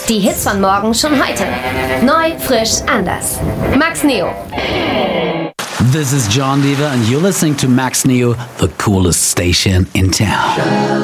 Die Hits von morgen schon heute. Neu, frisch, anders. Max Neo. This is John Diva, and you're listening to Max Neo, the coolest station in town.